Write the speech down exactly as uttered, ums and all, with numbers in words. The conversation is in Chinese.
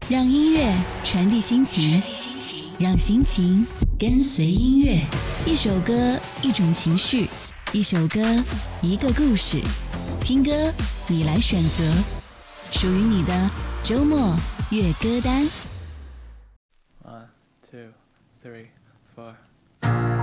让音乐传递心情，让心情跟随音乐。一首歌，一种情绪；一首歌，一个故事。听歌，你来选择，属于你的周末乐歌单。 One, two, three, four.